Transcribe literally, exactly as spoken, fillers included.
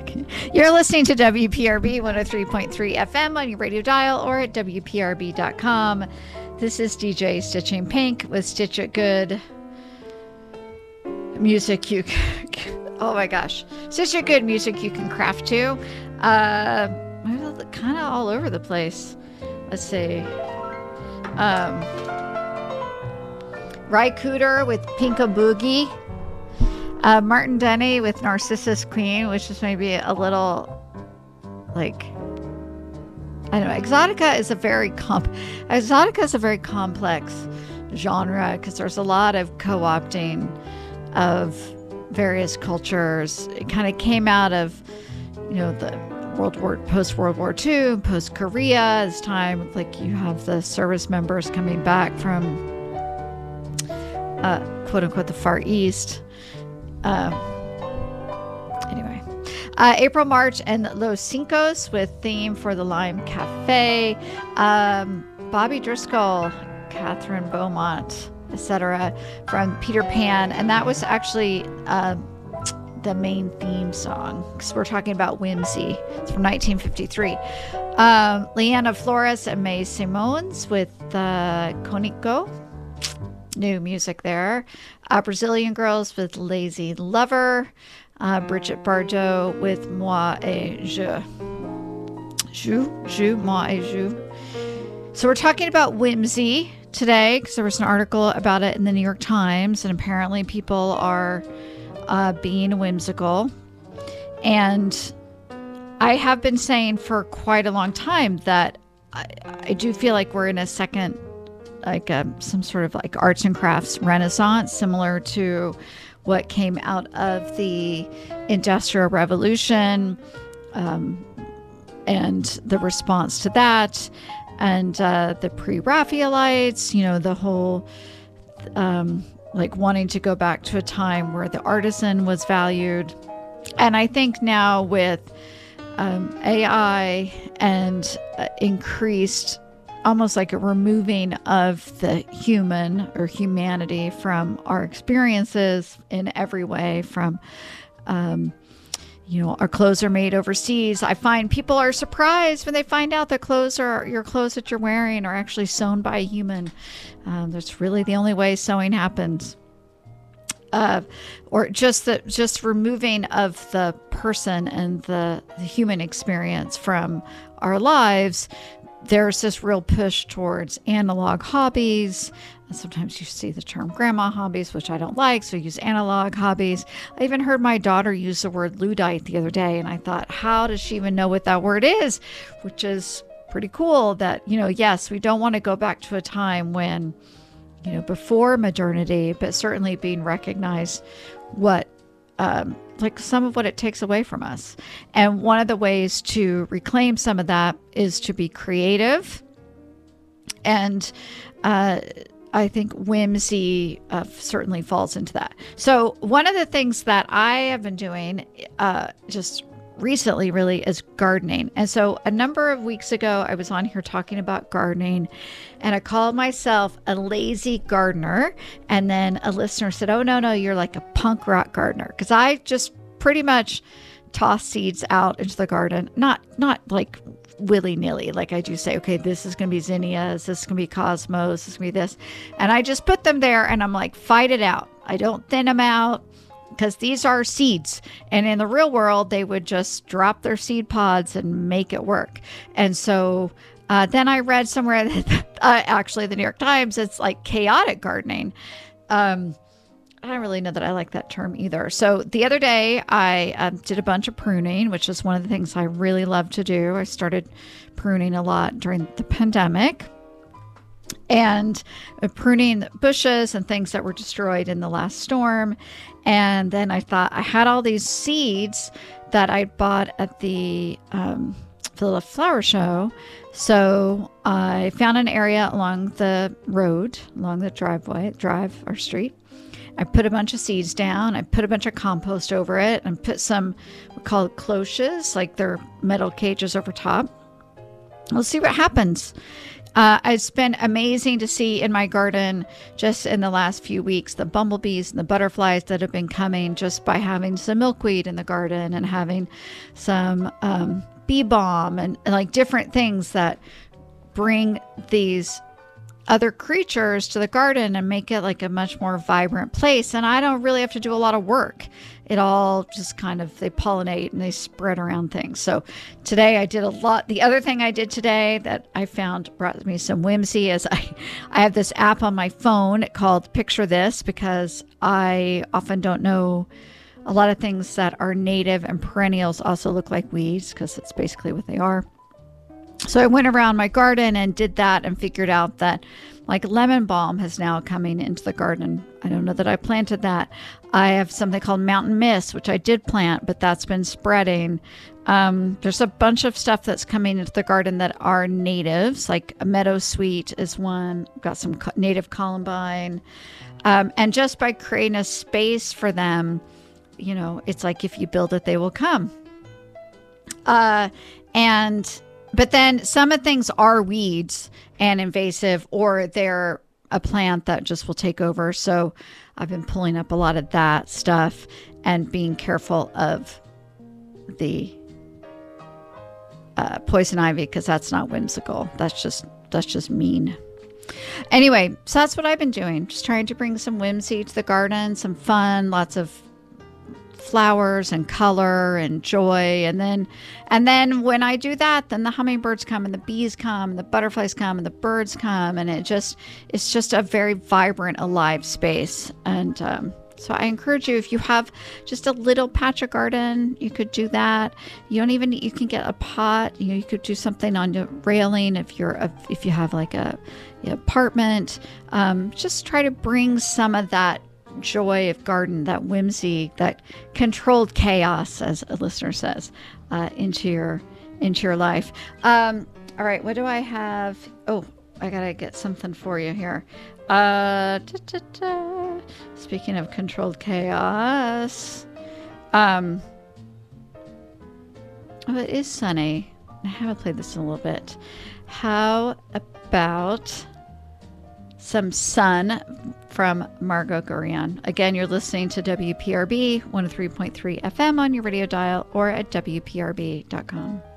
You're listening to W P R B one oh three point three F M on your radio dial or at W P R B dot com. This is D J Stitching Pink with Stitch It Good music. You, oh my gosh, Stitch It Good music you can craft to. Uh, kind of all over the place. Let's see. Um, Ry Cooder with Pinka Boogie. Uh, Martin Denny with Narcissus Queen, which is maybe a little like, I don't know. Exotica is a very comp. Exotica is a very complex genre because there's a lot of co-opting of various cultures. It kind of came out of, you know, the World War, post World War Two, post Korea. This time, like you have the service members coming back from, uh, quote unquote, the Far East. Uh, anyway, uh, April March and Los Cincos with theme for the Lime Cafe. Um, Bobby Driscoll, Catherine Beaumont, et cetera from Peter Pan. And that was actually uh, the main theme song because we're talking about whimsy. It's from nineteen fifty-three. Um, Leanna Flores and May Simons with uh, Conico. New music there. Uh, Brazilian Girls with Lazy Lover. Uh, Bridget Bardot with Moi et Je. Je, Je, Moi et Je. So we're talking about whimsy today because there was an article about it in the New York Times, and apparently people are uh, being whimsical. And I have been saying for quite a long time that I, I do feel like we're in a second like um, some sort of like arts and crafts renaissance, similar to what came out of the Industrial Revolution um, and the response to that, and uh, the pre-Raphaelites, you know, the whole um, like wanting to go back to a time where the artisan was valued. And I think now with um, A I and uh, increased almost like a removing of the human or humanity from our experiences in every way, from, um, you know, our clothes are made overseas. I find people are surprised when they find out that clothes are, your clothes that you're wearing are actually sewn by a human. Um, that's really the only way sewing happens. Uh, or just the just removing of the person and the, the human experience from our lives. There's this real push towards analog hobbies. Sometimes you see the term grandma hobbies, which I don't like, so I use analog hobbies. I even heard my daughter use the word Luddite the other day, and I thought, how does she even know what that word is? Which is pretty cool that, you know, yes, we don't want to go back to a time when, you know, before modernity, but certainly being recognized what Um, like some of what it takes away from us. And one of the ways to reclaim some of that is to be creative. And uh, I think whimsy uh, certainly falls into that. So one of the things that I have been doing uh, just recently really is gardening. And so a number of weeks ago, I was on here talking about gardening, and I called myself a lazy gardener. And then a listener said, oh, no, no, you're like a punk rock gardener. Because I just pretty much toss seeds out into the garden, not not like willy-nilly. Like I do say, okay, this is going to be zinnias, this is going to be cosmos, this is going to be this. And I just put them there and I'm like, fight it out. I don't thin them out, because these are seeds. And in the real world, they would just drop their seed pods and make it work. And so uh, then I read somewhere that uh, actually the New York Times, it's like chaotic gardening. Um, I don't really know that I like that term either. So the other day I um, did a bunch of pruning, which is one of the things I really love to do. I started pruning a lot during the pandemic. And pruning bushes and things that were destroyed in the last storm. And then I thought I had all these seeds that I bought at the um, Villa Flower Show. So I found an area along the road, along the driveway, drive or street. I put a bunch of seeds down. I put a bunch of compost over it and put some we call cloches, like they're metal cages over top. We'll see what happens. Uh, it's been amazing to see in my garden just in the last few weeks the bumblebees and the butterflies that have been coming just by having some milkweed in the garden and having some um, bee balm and, and like different things that bring these other creatures to the garden and make it like a much more vibrant place. And I don't really have to do a lot of work. It all just kind of, they pollinate and they spread around things. So today I did a lot. The other thing I did today that I found brought me some whimsy is I, I have this app on my phone called Picture This, because I often don't know a lot of things that are native, and perennials also look like weeds because it's basically what they are. So I went around my garden and did that and figured out that like lemon balm is now coming into the garden. I don't know that I planted that. I have something called mountain mist, which I did plant, but that's been spreading. Um, there's a bunch of stuff that's coming into the garden that are natives, like a meadow sweet is one. I've got some co- native columbine. Um, and just by creating a space for them, you know, it's like if you build it, they will come. Uh, and... But then some of things are weeds and invasive, or they're a plant that just will take over. So I've been pulling up a lot of that stuff and being careful of the uh, poison ivy, because that's not whimsical. That's just that's just mean. Anyway, so that's what I've been doing. Just trying to bring some whimsy to the garden, some fun, lots of flowers and color and joy. And then and then when I do that, then the hummingbirds come and the bees come and the butterflies come and the birds come, and it just it's just a very vibrant, alive space. And um, so I encourage you, if you have just a little patch of garden, you could do that. You don't even you can get a pot. You know, you could do something on the railing if you're a, if you have like a, a apartment. Um, just try to bring some of that joy of garden, that whimsy, that controlled chaos, as a listener says, uh, into your into your life. Um, all right, what do I have? Oh, I gotta get something for you here. Uh, da, da, da. Speaking of controlled chaos, um, oh, it is sunny. I haven't played this in a little bit. How about some sun from Margot Gurian? Again, you're listening to W P R B one oh three point three F M on your radio dial or at W P R B dot com.